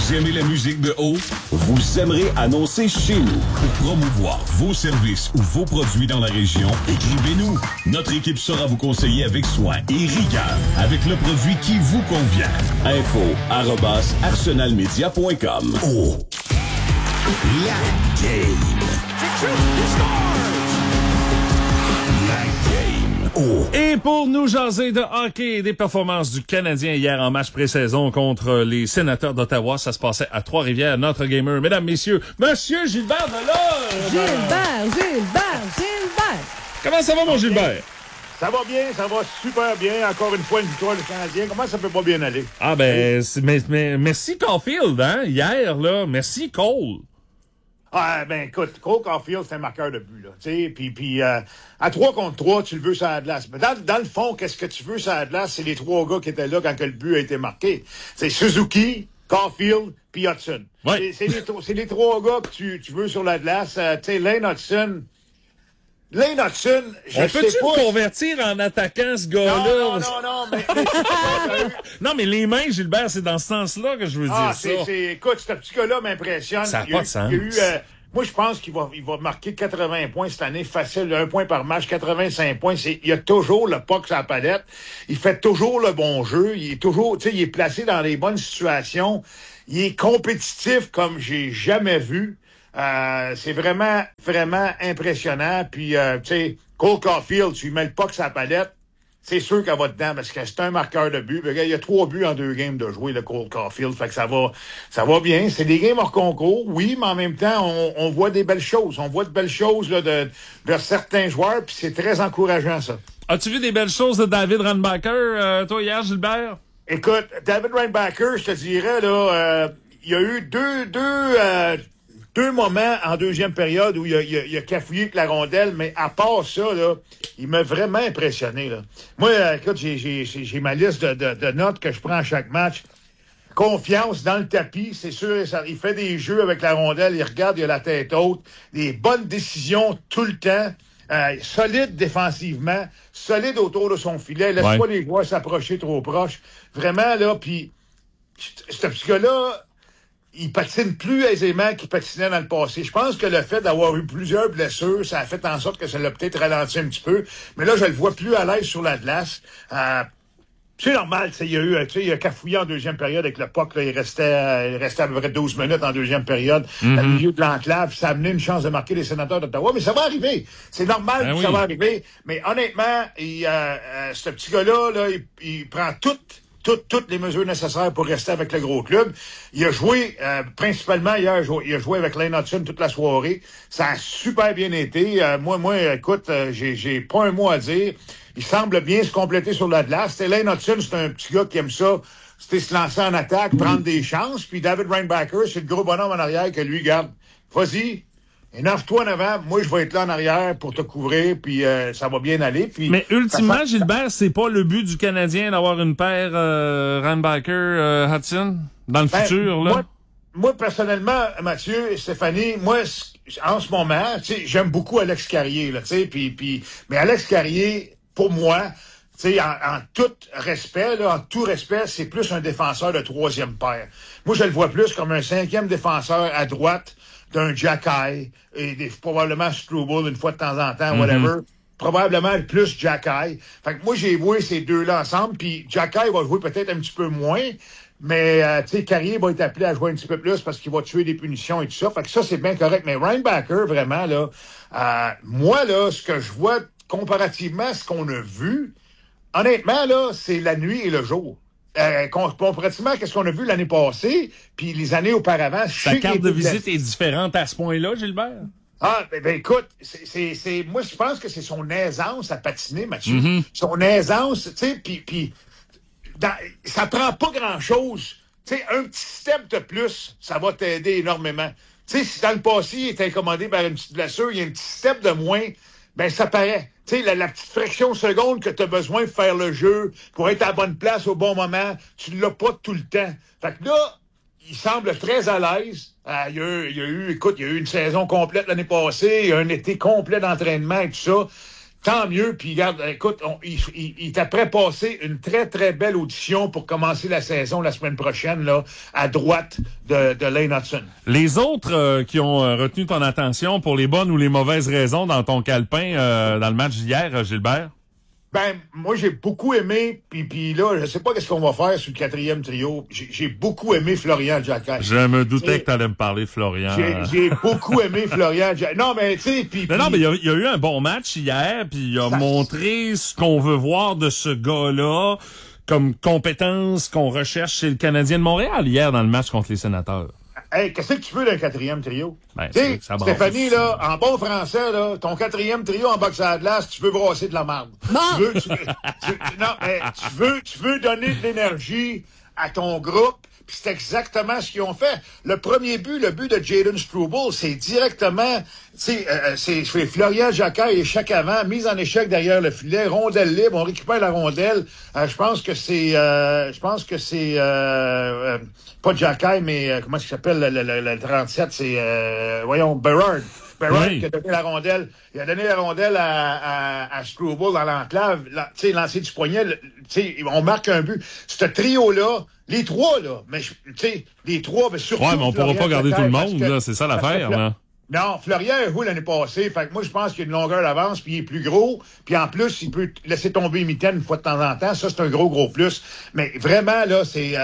Vous aimez la musique de haut? Vous aimerez annoncer chez nous. Pour promouvoir vos services ou vos produits dans la région, écrivez-nous. Notre équipe saura vous conseiller avec soin et rigueur, avec le produit qui vous convient. info@arsenalmedia.com. Oh! La game! La game! Oh! Et pour nous jaser de hockey et des performances du Canadien hier en match pré-saison contre les Sénateurs d'Ottawa, ça se passait à Trois-Rivières, notre gamer. Mesdames, messieurs, Monsieur Gilbert Delorme! Gilbert! Comment ça va, mon Gilbert? Ça va bien, ça va super bien. Encore une fois, une victoire du Canadien. Comment ça peut pas bien aller? Ah ben, mais merci Caulfield, hein, hier, là. Merci Cole. Ah, ben écoute, Cole Caulfield, c'est un marqueur de but, là. Tu sais, puis à 3 contre 3, tu le veux sur la glace. Mais dans le fond, qu'est-ce que tu veux sur la glace? C'est les 3 gars qui étaient là quand que le but a été marqué. C'est Suzuki, Caulfield, puis Hudson. Ouais. C'est les 3 gars que tu veux sur la glace. Tu sais, Lane Hudson, On peut-tu le convertir en attaquant, ce gars-là? Non, mais non, mais les mains, Gilbert, c'est dans ce sens-là que je veux dire ça. Écoute, ce petit gars-là m'impressionne. Ça n'a pas de sens. Moi, je pense qu'il va marquer 80 points cette année, facile, 1 point par match, 85 points. Il a toujours le puck sur la palette. Il fait toujours le bon jeu. Il est toujours, tu sais, il est placé dans les bonnes situations. Il est compétitif comme j'ai jamais vu. C'est vraiment, vraiment impressionnant. Puis, tu sais, Cole Caulfield, tu lui mets le puck sur la palette, c'est sûr qu'elle va dedans parce que c'est un marqueur de but. Il y a 3 buts en 2 games de jouer, le Cole Caulfield. Fait que ça va bien. C'est des games hors concours, oui, mais en même temps, on voit des belles choses. On voit de belles choses là, de certains joueurs, puis c'est très encourageant, ça. As-tu vu des belles choses de David Reinbacher, toi, hier, Gilbert? Écoute, David Reinbacher, je te dirais, là, il y a eu deux moments en deuxième période où il a cafouillé avec la rondelle, mais à part ça, là, il m'a vraiment impressionné, là. Moi, écoute, j'ai ma liste de notes que je prends à chaque match. Confiance dans le tapis, c'est sûr. Il fait des jeux avec la rondelle, il regarde, il a la tête haute. Des bonnes décisions tout le temps. Solide défensivement, solide autour de son filet. Laisse pas les joueurs s'approcher trop proche. Vraiment, là, puis ce petit gars-là, il patine plus aisément qu'il patinait dans le passé. Je pense que le fait d'avoir eu plusieurs blessures, ça a fait en sorte que ça l'a peut-être ralenti un petit peu. Mais là, je le vois plus à l'aise sur la glace. C'est normal, il a cafouillé en deuxième période avec le puck. Là, il restait à peu près 12 minutes en deuxième période. Au milieu de l'enclave, ça a amené une chance de marquer les Sénateurs d'Ottawa. Mais ça va arriver. C'est normal que ça va arriver. Mais honnêtement, ce petit gars-là, là, il prend toutes les mesures nécessaires pour rester avec le gros club. Il a joué, principalement hier, il a joué avec Lane Hudson toute la soirée. Ça a super bien été. Moi, écoute, j'ai pas un mot à dire. Il semble bien se compléter sur la glace. Lane Hudson, c'est un petit gars qui aime ça. C'était se lancer en attaque, prendre des chances. Puis David Reinbacher, c'est le gros bonhomme en arrière que lui garde. Vas-y. Énerve-toi en avant, moi je vais être là en arrière pour te couvrir, puis ça va bien aller. Puis mais ultimement, Gilbert, c'est pas le but du Canadien d'avoir une paire Reinbacher-Hudson dans le futur, là? Moi, personnellement, Mathieu, Stéphanie, moi, en ce moment, tu sais, j'aime beaucoup Alex Carrier, là, tu sais, mais Alex Carrier, pour moi, tu sais, en tout respect, c'est plus un défenseur de 3e paire. Moi, je le vois plus comme un 5e défenseur à droite d'un Jacky et probablement Struble une fois de temps en temps, whatever. Probablement plus Jacky. Fait que moi, j'ai voué ces deux-là ensemble, puis Jacky va jouer peut-être un petit peu moins, mais, tu sais, Carrier va être appelé à jouer un petit peu plus parce qu'il va tuer des punitions et tout ça. Fait que ça, c'est bien correct. Mais Reinbacher, vraiment, là, moi, là, ce que je vois comparativement à ce qu'on a vu, honnêtement, là, c'est la nuit et le jour. Comparativement à ce qu'on a vu l'année passée, puis les années auparavant. Sa carte de visite est différente à ce point-là, Gilbert? Ah, ben écoute, moi, je pense que c'est son aisance à patiner, Mathieu. Son aisance, tu sais, puis ça prend pas grand-chose. Tu sais, un petit step de plus, ça va t'aider énormément. Tu sais, si dans le passé, il est incommodé par une petite blessure, il y a un petit step de moins, ben ça paraît. Tu sais, la petite fraction seconde que tu as besoin de faire le jeu pour être à la bonne place au bon moment, tu l'as pas tout le temps. Fait que là, il semble très à l'aise. Il y a eu une saison complète l'année passée, il y a un été complet d'entraînement et tout ça. tant mieux. Puis regarde, écoute, il t'a prépassé une très, très belle audition pour commencer la saison la semaine prochaine, là, à droite de Lane Hudson. Les autres qui ont retenu ton attention pour les bonnes ou les mauvaises raisons dans ton calepin dans le match d'hier, Gilbert? Ben, moi, j'ai beaucoup aimé, puis là, je sais pas qu'est-ce qu'on va faire sur le 4e trio. J'ai beaucoup aimé Florian Giaccai. Je me doutais que t'allais me parler de Florian. J'ai beaucoup aimé Florian Giaccai. Non, mais tu sais, puis... Non, mais il y a eu un bon match hier, puis il a montré ce qu'on veut voir de ce gars-là comme compétence qu'on recherche chez le Canadien de Montréal hier dans le match contre les Sénateurs. Hey, qu'est-ce que tu veux d'un 4e trio? Ben, tu sais, Stéphanie, là, en bon français, là, ton 4e trio en boxe à la glace, tu veux brasser de la marde. Non! Tu veux donner de l'énergie à ton groupe, puis c'est exactement ce qu'ils ont fait. Le but de Jayden Struble, c'est directement, c'est Florian Giaccai, échec avant, mise en échec derrière le filet, rondelle libre, on récupère la rondelle. Je pense que c'est pas Giaccai, mais comment il s'appelle le 37, c'est Berard. Oui. Qui a donné la rondelle. Il a donné la rondelle à Struble dans l'enclave, tu sais, lancé du poignet, tu sais, on marque un but. Ce trio-là, les trois, là, mais tu sais, les trois, mais surtout. Ouais, mais on pourra pas garder tout le monde, là, c'est ça l'affaire, là. Non, Florian a joué l'année passée, fait que moi, je pense qu'il y a une longueur d'avance, puis il est plus gros, puis en plus, il peut laisser tomber une mitaine une fois de temps en temps, ça, c'est un gros plus. Mais vraiment, là, c'est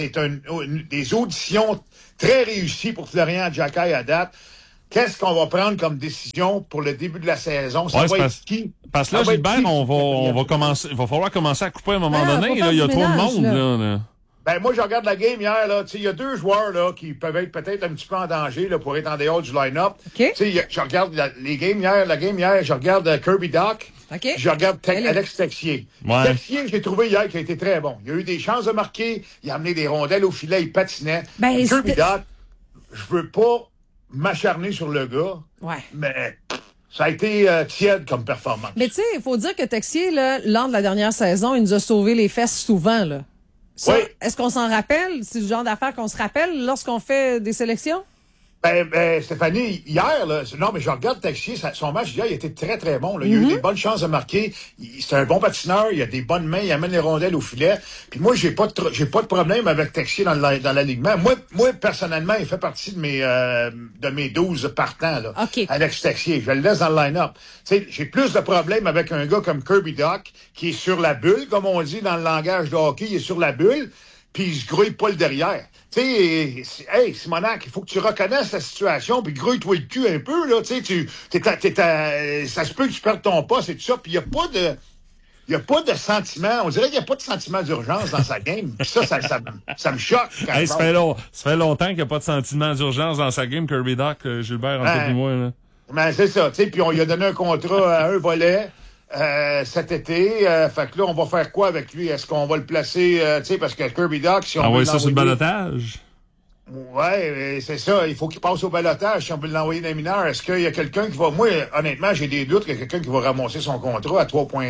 des auditions très réussies pour Florian Giaccai à date. Qu'est-ce qu'on va prendre comme décision pour le début de la saison? Ça va être qui? Parce que là, Gilbert, on va commencer, il va falloir commencer à couper à un moment donné, là, il y a trop de monde, là. Ben, moi, je regarde la game hier, là. Tu sais, il y a 2 joueurs, là, qui peuvent être peut-être un petit peu en danger, là, pour être en dehors du line-up. Okay. Tu sais, je regarde la game hier, je regarde Kirby Dach. Okay. Je regarde Alex Texier. Ouais. Texier, j'ai trouvé hier qu'il a été très bon. Il a eu des chances de marquer, il a amené des rondelles au filet, il patinait. Ben, Kirby Dach, je veux pas m'acharner sur le gars. Ouais. Mais ça a été tiède comme performance. Mais tu sais, il faut dire que Texier, là, lors de la dernière saison, il nous a sauvé les fesses souvent, là. Ça, oui. Est-ce qu'on s'en rappelle? C'est le genre d'affaire qu'on se rappelle lorsqu'on fait des sélections? Ben, Stéphanie, hier, là, non, mais je regarde Texier, son match d'hier, il était très, très bon, là. Il a eu des bonnes chances de marquer. C'est un bon patineur, il a des bonnes mains, il amène les rondelles au filet. Puis moi, j'ai pas de problème avec Texier dans l'alignement. Moi, personnellement, il fait partie de mes 12 partants, là. Okay. Alex Texier. Je le laisse dans le line-up. Tu sais, j'ai plus de problèmes avec un gars comme Kirby Dach, qui est sur la bulle, comme on dit dans le langage de hockey, il est sur la bulle, puis il se grouille pas le derrière. Tu sais, hey, Simonac, il faut que tu reconnaisses la situation, puis grouille-toi le cul un peu, là, tu sais, ça se peut que tu perdes ton poste et tout ça, puis il y a pas de sentiment, on dirait qu'il n'y a pas de sentiment d'urgence dans sa game, puis ça me choque. Hey, ça fait longtemps qu'il n'y a pas de sentiment d'urgence dans sa game, Kirby Dach, Gilbert, entre toi et moi, là. Ben, c'est ça, tu sais, puis on lui a donné un contrat à un volet. Cet été, fait que là, on va faire quoi avec lui? Est-ce qu'on va le placer, tu sais, parce que Kirby Dach, si on veut ça sur le balotage? Ouais, c'est ça. Il faut qu'il passe au balotage si on veut l'envoyer dans les mineurs. Est-ce qu'il y a quelqu'un qui va... Moi, honnêtement, j'ai des doutes qu'il y a quelqu'un qui va ramasser son contrat à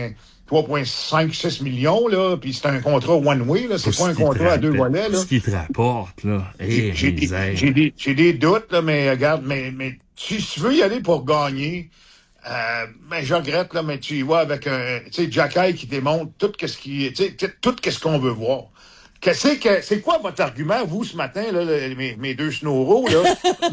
3,5-6 millions, là, puis c'est un contrat one-way, là. C'est pas un contrat à 2 volets, là. Ce qui te rapporte, là. J'ai des doutes, là, mais regarde, mais si tu veux y aller pour gagner... ben, je regrette, là, mais tu y vois avec un, tu sais, Giaccai qui démontre tout qu'est-ce qu'on veut voir. C'est quoi votre argument, vous, ce matin, là, mes 2 snoros, là?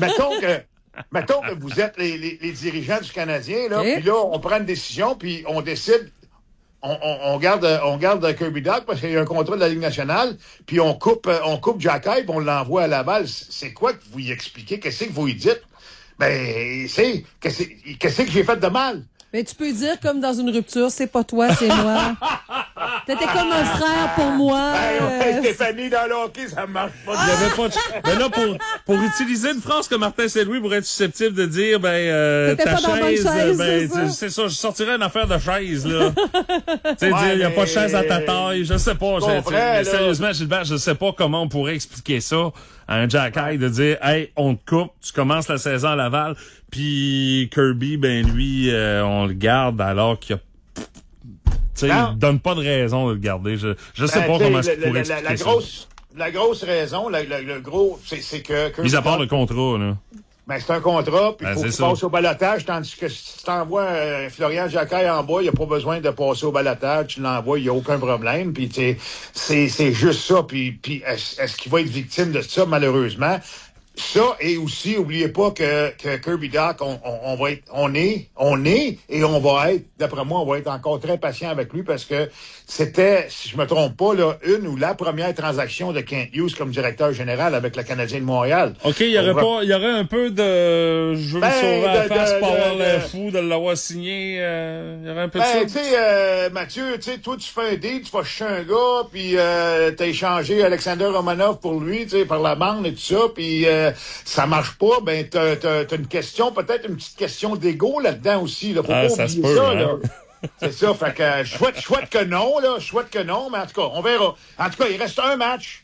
mettons que vous êtes les dirigeants du Canadien, là, puis là, on prend une décision, puis on décide, on garde Kirby Dach parce qu'il y a un contrat de la Ligue nationale, puis on coupe Giaccai, puis on l'envoie à Laval. C'est quoi que vous y expliquez? Qu'est-ce que vous y dites? Ben, qu'est-ce que j'ai fait de mal? Mais tu peux dire comme dans une rupture, c'est pas toi, c'est moi. T'étais comme un frère pour moi. Stéphanie, dans le hockey, ça marche pas. Il y avait pas de... Ben là, pour utiliser une phrase que Martin Saint-Louis pourrait être susceptible de dire, ta chaise, c'est ça, je sortirais une affaire de chaise, là. Tu sais, dire, il y a pas de chaise à ta taille, je sais pas. Mais sérieusement, Gilbert, je sais pas comment on pourrait expliquer ça à un Giaccai de dire, hey, on te coupe, tu commences la saison à Laval, puis Kirby, ben lui, on le garde alors qu'il y a... Tu sais, il donne pas de raison de le garder. Je sais pas comment est-ce qu'il pourrait expliquer ça. La grosse raison, le gros, c'est que... Mis à part le contrat, là. Ben, c'est un contrat, puis il faut qu'il passe au balotage, tandis que si tu envoies Florian Jacquet en bas, il n'y a pas besoin de passer au balotage, tu l'envoies, il n'y a aucun problème, puis c'est juste ça, puis est-ce qu'il va être victime de ça, malheureusement? Ça, et aussi, oubliez pas que Kirby Dach, on est, et on va être, d'après moi, on va être encore très patient avec lui parce que c'était, si je me trompe pas, là, une ou la première transaction de Kent Hughes comme directeur général avec le Canadien de Montréal. OK, il y aurait un peu de, je veux me sauver la face pour avoir l'air fou de l'avoir signé, il y aurait un peu de ça. Tu sais, Mathieu, tu sais, toi, tu fais un deal, tu vas chercher un gars, puis t'as échangé Alexander Romanov pour lui, tu sais, par la bande et tout ça, puis ça marche pas, ben t'as une question, peut-être une petite question d'ego là-dedans aussi, là. Faut pas oublier se peut, ça, hein? là. C'est ça, fait que je souhaite que non, mais en tout cas, on verra. En tout cas, il reste un match.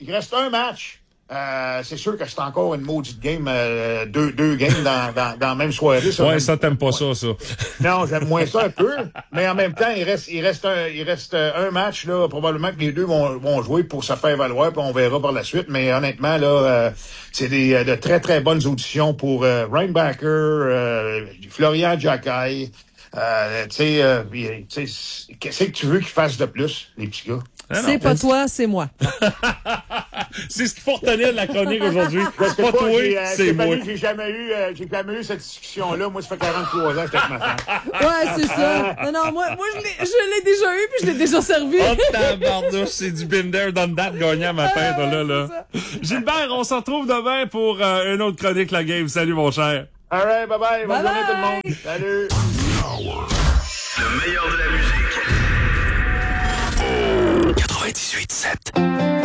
C'est sûr que c'est encore une maudite game, deux games dans la même soirée. Ça, ouais, ça t'aimes pas ça. Non, j'aime moins ça un peu, mais en même temps, il reste un match, là, probablement que les deux vont jouer pour se faire valoir, puis on verra par la suite, mais honnêtement, là, c'est de très, très bonnes auditions pour Reinbacher, Florian Jacquet. Qu'est-ce que tu veux qu'ils fassent de plus, les petits gars? C'est pas toi, c'est moi. C'est ce qu'il faut retenir de la chronique aujourd'hui. C'est pas toi, c'est moi. J'ai jamais eu cette discussion-là. Moi, ça fait 43 ans que j'étais avec ma femme. Ouais, c'est ça. Non, moi, je l'ai déjà eu puis je l'ai déjà servi. Oh, tabarnouche, c'est du Binder done that gagnant ma tête, là. Gilbert, on se retrouve demain pour une autre chronique, la game. Salut, mon cher. All right, bye-bye. Bonne journée, tout le monde. Salut. Le meilleur de la musique. 98.7.